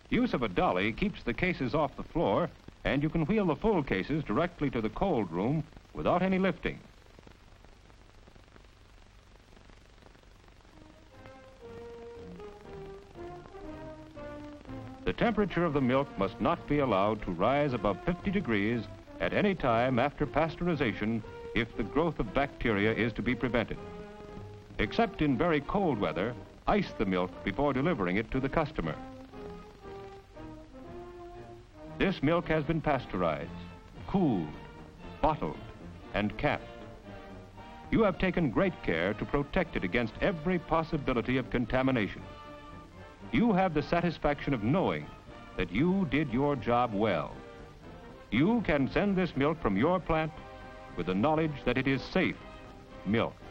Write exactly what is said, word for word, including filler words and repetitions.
Use of a dolly keeps the cases off the floor, and you can wheel the full cases directly to the cold room without any lifting. The temperature of the milk must not be allowed to rise above fifty degrees at any time after pasteurization if the growth of bacteria is to be prevented. Except in very cold weather, ice the milk before delivering it to the customer. This milk has been pasteurized, cooled, bottled, and capped. You have taken great care to protect it against every possibility of contamination. You have the satisfaction of knowing that you did your job well. You can send this milk from your plant with the knowledge that it is safe milk.